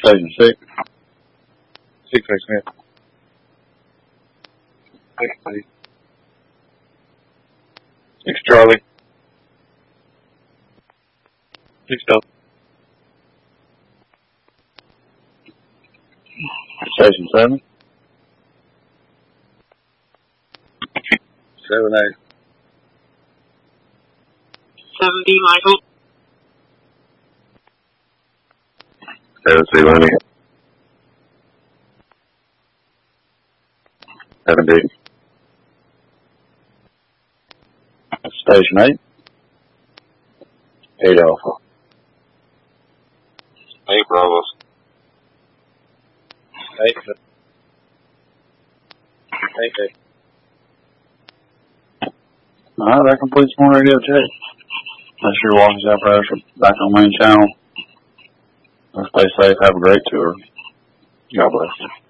Station 6. 6 Smith. 6 Charlie. 6 Delta. Station 7. 7A. 7B Michael. 7C Lenny. 7D. Station 8. 8 Alpha. 8 Bravos. 8. 8. Alright, that completes one radio check. Make sure your walkies apparatus are back on main channel. Stay safe. Have a great tour. God bless.